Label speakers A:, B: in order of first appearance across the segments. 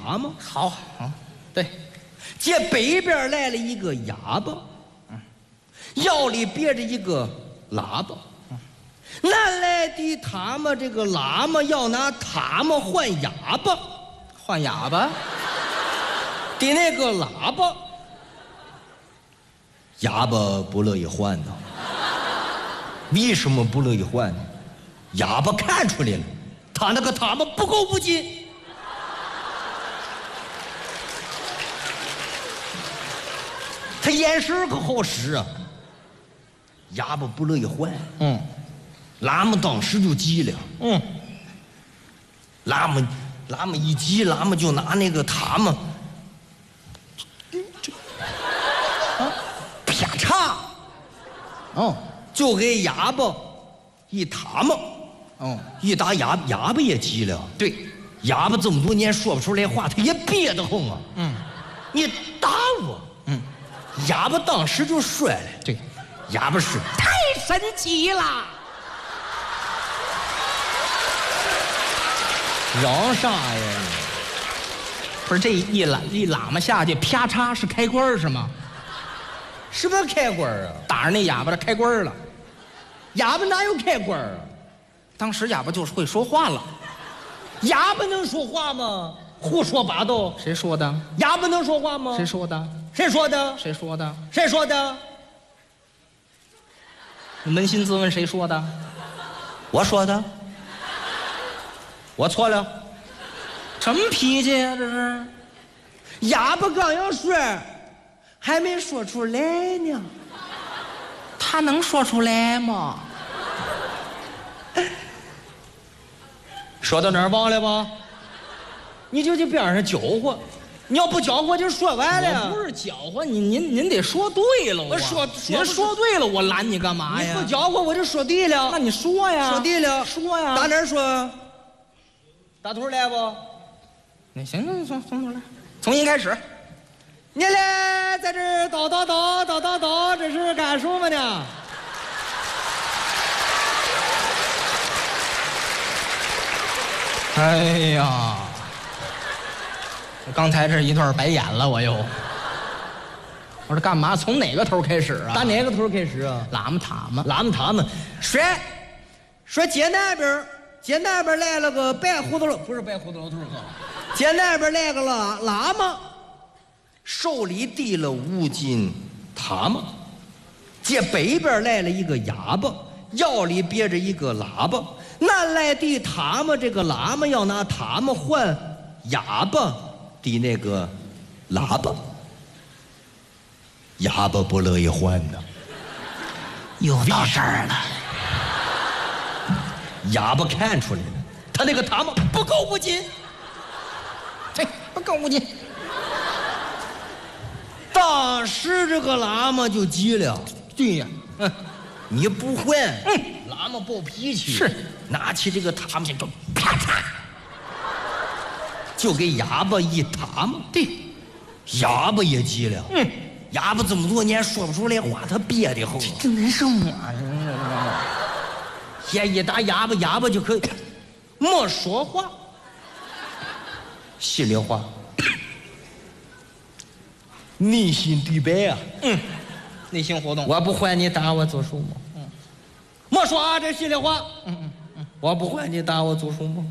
A: 塔嘛。
B: 好，对，
A: 这北边来了一个哑巴，腰里别着一个喇叭。南来的他们这个喇嘛要拿他们换哑巴，
B: 换哑巴
A: 的那个喇叭，哑巴不乐意换呢。为什么不乐意换呢？哑巴看出来了，他那个他们不够不进。他眼神可好使啊。哑巴不乐意换，喇嘛当时就急了，喇嘛一急，喇嘛就拿那个塔嘛，啪嚓，就给哑巴一塔嘛，一打哑巴也急了，
B: 对，
A: 哑巴这么多年说不出来话，他也憋得慌啊，你打我，哑巴当时就摔了，
B: 对，
A: 哑巴是
B: 太神奇了。
A: 嚷啥呀？
B: 不是这一喇嘛下去，啪嚓是开关是吗？
A: 什么开关啊？
B: 打着那哑巴的开关了。
A: 哑巴哪有开关啊？
B: 当时哑巴就是会说话了。
A: 哑巴能说话吗？胡说八道！
B: 谁说的？
A: 哑巴能说话吗？
B: 谁说的？
A: 谁说的？
B: 谁说的？
A: 谁说的？
B: 你扪心自问，谁说的？
A: 我说的。我错了。
B: 什么脾气呀？这是。
A: 哑巴刚要说，还没说出来呢。
B: 他能说出来吗？
A: 说到哪儿忘了吧？你就去边上搅和，你要不搅和就说完了。
B: 我不是搅和，您得说对了。您说对了，我拦你干嘛呀？
A: 你不搅和我就说对了。
B: 那你说呀？
A: 说对了，
B: 说呀。
A: 打哪儿说？打头来不？
B: 那行，从头来，从一开始。
A: 你来在这儿叨，这是干什么呢？
B: 哎呀，刚才这一段白演了，我说干嘛？从哪个头开始啊？
A: 打哪个头开始啊？
B: 喇嘛塔嘛，
A: 说街那边来了个白胡子不是白胡子老头儿，街那边来个喇嘛，手里提了5斤塔嘛。这北边来了一个哑巴，腰里别着一个喇叭。南来的塔嘛，这个喇嘛要拿塔嘛换哑巴的那个喇叭，哑巴不乐意换呢。
B: 又到这儿了。
A: 哑巴看出来了，他那个塔嘛不够不进，
B: 这不够不进。
A: 当时这个喇嘛就急了，
B: 对呀，
A: 你不换，喇嘛暴脾气，
B: 是
A: 拿起这个塔嘛就啪嚓，就给哑巴一塔嘛。
B: 对，
A: 哑巴也急了，哑巴这么多年说不出来话，他憋得慌。
B: 这能是我
A: 先一打哑巴就可以没说话，心里话，内心对白啊。
B: 内心活动。
A: 我不换你打我做什么？没说啊，这心里话。我不换你打我做什么？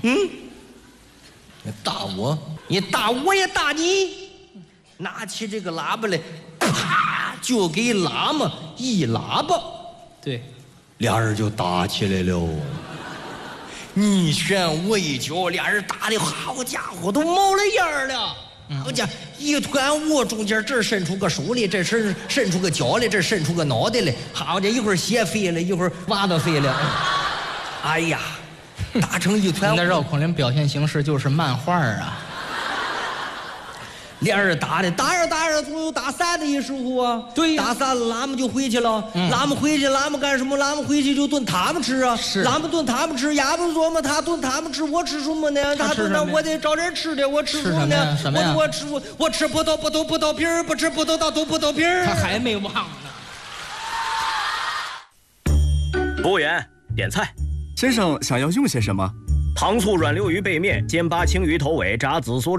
A: 你打我，你打我也打你。拿起这个喇叭来，啪就给喇嘛一喇叭。
B: 对，
A: 俩人就打起来了。你拳我一脚，俩人打的好家伙都冒了烟了。好家伙，一团雾，中间这儿伸出个手来，这伸出个脚来，这伸出个脑袋来。好家伙，一会儿鞋飞了，一会儿袜子飞了。哎呀，打成一团雾。
B: 那绕口令表现形式就是漫画啊。
A: 俩人打着，总有打散的一时候啊。
B: 对呀，
A: 打散了，喇嘛就回去了。喇嘛回去，喇嘛干什么？喇嘛回去就炖他们吃啊。
B: 是。
A: 喇嘛炖他们吃，哑巴琢磨他炖他们吃，我吃什么呢？他炖那我得找点吃的，我吃什么呢？
B: 什么呀？
A: 我吃葡萄皮儿，不吃葡萄倒吐葡萄皮儿。
B: 他还没忘呢。
C: 服务员，点菜。
D: 先生想要用些什么？
C: 糖醋软溜鱼背面，煎巴青鱼头尾，炸紫苏。